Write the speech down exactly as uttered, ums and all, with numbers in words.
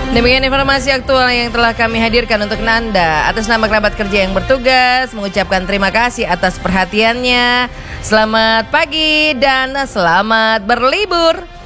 Demikian informasi aktual yang telah kami hadirkan untuk Anda. Atas nama kerabat kerja yang bertugas, mengucapkan terima kasih atas perhatiannya. Selamat pagi dan selamat berlibur.